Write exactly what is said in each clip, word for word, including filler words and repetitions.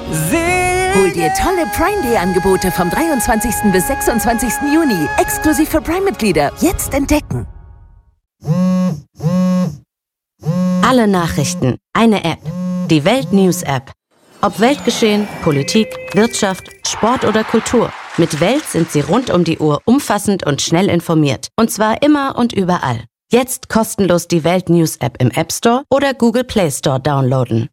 Hol dir tolle Prime Day Angebote vom dreiundzwanzigsten bis sechsundzwanzigsten Juni. Exklusiv für Prime-Mitglieder. Jetzt entdecken. Alle Nachrichten. Eine App. Die Welt News App. Ob Weltgeschehen, Politik, Wirtschaft, Sport oder Kultur. Mit Welt sind Sie rund um die Uhr umfassend und schnell informiert. Und zwar immer und überall. Jetzt kostenlos die Welt News App im App Store oder Google Play Store downloaden.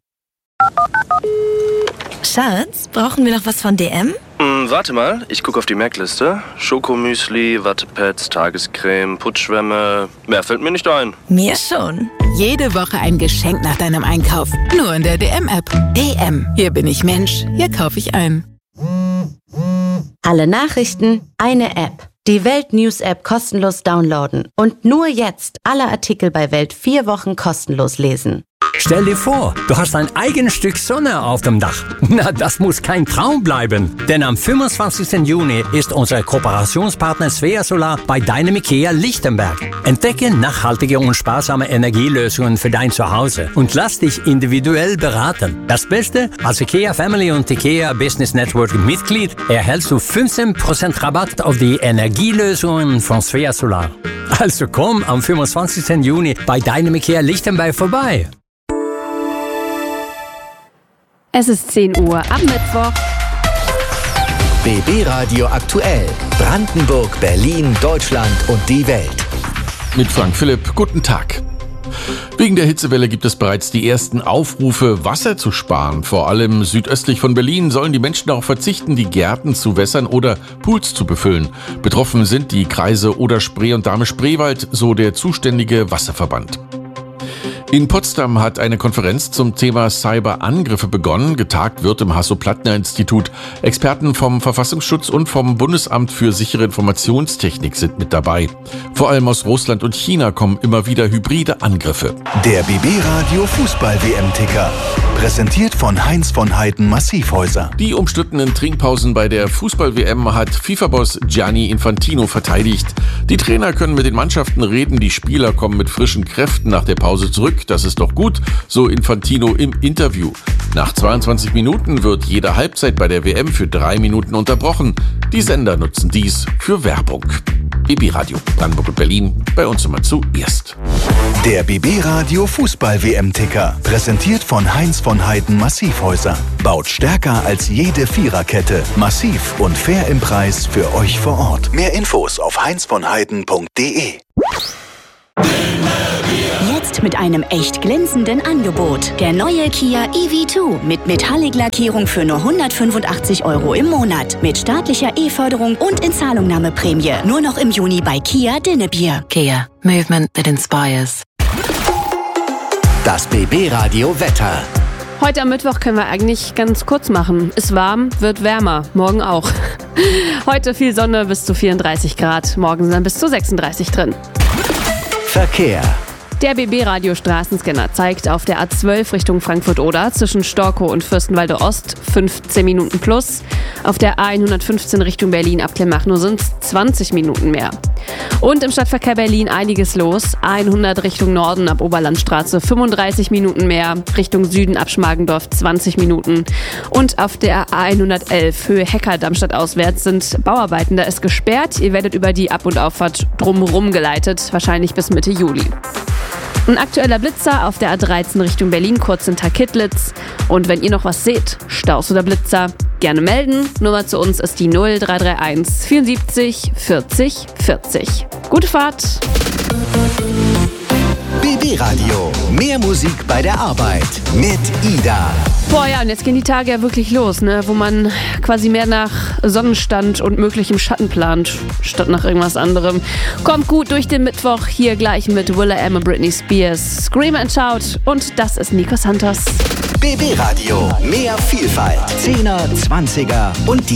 Schatz, brauchen wir noch was von D M? Hm, warte mal, ich gucke auf die Merkliste. Schokomüsli, Wattepads, Tagescreme, Putschwämme. Mehr fällt mir nicht ein. Mir schon. Jede Woche ein Geschenk nach deinem Einkauf. Nur in der D M-App. D M. Hier bin ich Mensch. Hier kaufe ich ein. Alle Nachrichten, eine App. Die Welt News App kostenlos downloaden. Und nur jetzt alle Artikel bei Welt vier Wochen kostenlos lesen. Stell dir vor, du hast ein eigenes Stück Sonne auf dem Dach. Na, das muss kein Traum bleiben. Denn am fünfundzwanzigsten Juni ist unser Kooperationspartner Svea Solar bei deinem IKEA Lichtenberg. Entdecke nachhaltige und sparsame Energielösungen für dein Zuhause und lass dich individuell beraten. Das Beste, als IKEA Family und IKEA Business Network Mitglied erhältst du fünfzehn Prozent Rabatt auf die Energielösungen von Svea Solar. Also komm am fünfundzwanzigsten Juni bei deinem IKEA Lichtenberg vorbei. Es ist zehn Uhr am Mittwoch. B B Radio aktuell. Brandenburg, Berlin, Deutschland und die Welt. Mit Frank Philipp, guten Tag. Wegen der Hitzewelle gibt es bereits die ersten Aufrufe, Wasser zu sparen. Vor allem südöstlich von Berlin sollen die Menschen darauf verzichten, die Gärten zu wässern oder Pools zu befüllen. Betroffen sind die Kreise Oder-Spree und Dahme-Spreewald, so der zuständige Wasserverband. In Potsdam hat eine Konferenz zum Thema Cyberangriffe begonnen. Getagt wird im Hasso-Plattner-Institut. Experten vom Verfassungsschutz und vom Bundesamt für sichere Informationstechnik sind mit dabei. Vor allem aus Russland und China kommen immer wieder hybride Angriffe. Der B B Radio Fußball-W M-Ticker. Präsentiert von Heinz von Heiden Massivhäuser. Die umstrittenen Trinkpausen bei der Fußball-W M hat FIFA-Boss Gianni Infantino verteidigt. Die Trainer können mit den Mannschaften reden, die Spieler kommen mit frischen Kräften nach der Pause zurück. Das ist doch gut, so Infantino im Interview. Nach zweiundzwanzig Minuten wird jede Halbzeit bei der W M für drei Minuten unterbrochen. Die Sender nutzen dies für Werbung. B B Radio Brandenburg und Berlin, bei uns immer zuerst. Der B B Radio Fußball-W M-Ticker. Präsentiert von Heinz von Heiden Massivhäuser. Baut stärker als jede Viererkette. Massiv und fair im Preis für euch vor Ort. Mehr Infos auf heinz von heiden punkt de. Jetzt mit einem echt glänzenden Angebot. Der neue Kia E V zwei mit Metallic-Lackierung für nur hundertfünfundachtzig Euro im Monat. Mit staatlicher E-Förderung und Inzahlungnahmeprämie. Nur noch im Juni bei Kia Dinnebier. Kia. Movement that inspires. Das B B Radio Wetter. Heute am Mittwoch können wir eigentlich ganz kurz machen. Ist warm, wird wärmer. Morgen auch. Heute viel Sonne bis zu vierunddreißig Grad. Morgen sind dann bis zu sechsunddreißig drin. Verkehr. Der B B-Radio Straßenscanner zeigt auf der A zwölf Richtung Frankfurt-Oder zwischen Storkow und Fürstenwalde Ost fünfzehn Minuten plus. Auf der A hundertfünfzehn Richtung Berlin ab Kleinmachnow sind es zwanzig Minuten mehr. Und im Stadtverkehr Berlin einiges los. A hundert Richtung Norden ab Oberlandstraße fünfunddreißig Minuten mehr. Richtung Süden ab Schmargendorf zwanzig Minuten. Und auf der A hundertelf Höhe Hecker-Darmstadt auswärts sind Bauarbeiten. Da ist gesperrt. Ihr werdet über die Ab- und Auffahrt drumherum geleitet. Wahrscheinlich bis Mitte Juli. Ein aktueller Blitzer auf der A dreizehn Richtung Berlin, kurz hinter Kittlitz. Und wenn ihr noch was seht, Staus oder Blitzer, gerne melden. Nummer zu uns ist die null drei drei eins vierundsiebzig vierzig vierzig. Gute Fahrt! B B Radio. Mehr Musik bei der Arbeit. Mit Ida. Boah, ja, und jetzt gehen die Tage ja wirklich los, ne? Wo man quasi mehr nach Sonnenstand und möglichem Schatten plant, statt nach irgendwas anderem. Kommt gut durch den Mittwoch, hier gleich mit will.i.am und Britney Spears. Scream and Shout und das ist Nico Santos. B B Radio. Mehr Vielfalt. Zehner, Zwanziger und die